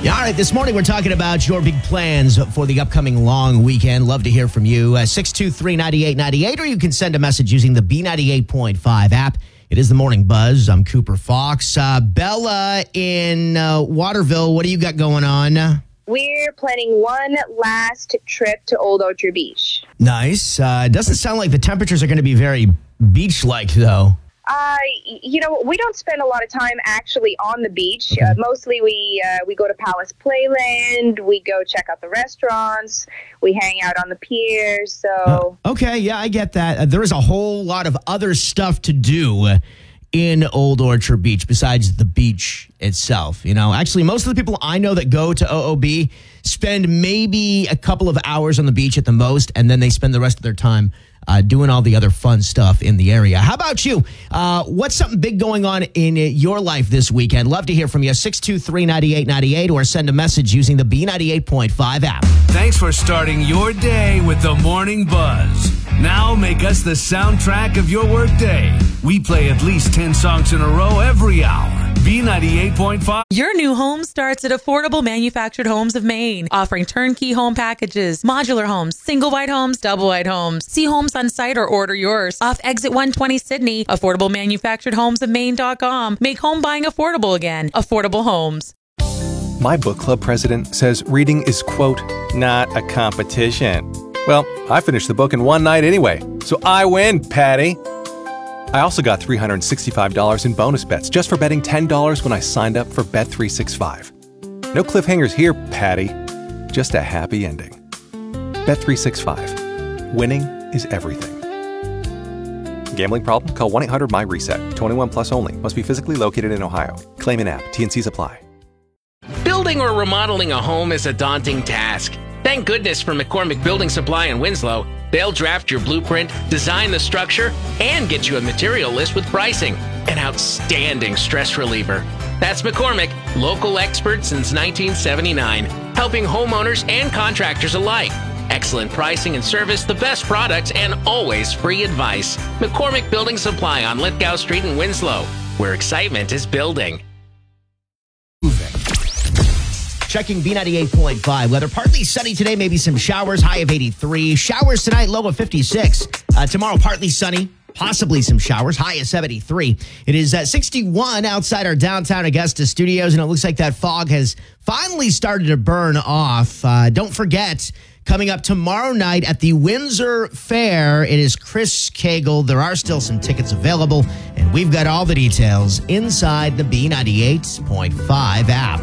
Yeah, all right, this morning we're talking about your big plans for the upcoming long weekend. Love to hear from you. 623-9898, or you can send a message using the B98.5 app. It is the Morning Buzz. I'm Cooper Fox. Bella in Waterville, what do you got going on? We're planning one last trip to Old Orchard Beach. Nice. Doesn't sound like the temperatures are going to be very beach-like, though. We don't spend a lot of time actually on the beach. Okay. Mostly we go to Palace Playland. We go check out the restaurants. We hang out on the piers. So okay, yeah, I get that. There is a whole lot of other stuff to do in Old Orchard Beach besides the beach itself. You know, actually, most of the people I know that go to OOB spend maybe a couple of hours on the beach at the most, and then they spend the rest of their time doing all the other fun stuff in the area. How about you? What's something big going on in your life this weekend? Love to hear from you. 623-9898, or send a message using the B98.5 app. Thanks for starting your day with the Morning Buzz. Now make us the soundtrack of your workday. We play at least 10 songs in a row every hour. B98.5. Your new home starts at Affordable Manufactured Homes of Maine, offering turnkey home packages, modular homes, single wide homes, double wide homes. See homes on site or order yours. Off Exit 120 Sydney, AffordableManufacturedHomesofMaine.com. Make home buying affordable again. Affordable Homes. My book club president says reading is, quote, not a competition. Well, I finished the book in one night anyway, so I win, Patty. I also got $365 in bonus bets just for betting $10 when I signed up for Bet365. No cliffhangers here, Patty. Just a happy ending. Bet365. Winning is everything. Gambling problem? Call 1-800-MY-RESET. 21 plus only. Must be physically located in Ohio. Claim in app. T&Cs apply. Building or remodeling a home is a daunting task. Thank goodness for McCormick Building Supply in Winslow. They'll draft your blueprint, design the structure, and get you a material list with pricing. An outstanding stress reliever. That's McCormick, local expert since 1979, helping homeowners and contractors alike. Excellent pricing and service, the best products, and always free advice. McCormick Building Supply on Lithgow Street in Winslow, where excitement is building. Checking B98.5 weather. Partly sunny today, maybe some showers, high of 83. Showers tonight, low of 56. Tomorrow, partly sunny, possibly some showers, high of 73. It is 61 outside our downtown Augusta studios, and it looks like that fog has finally started to burn off. Don't forget, coming up tomorrow night at the Windsor Fair, it is Chris Cagle. There are still some tickets available, and we've got all the details inside the B98.5 app.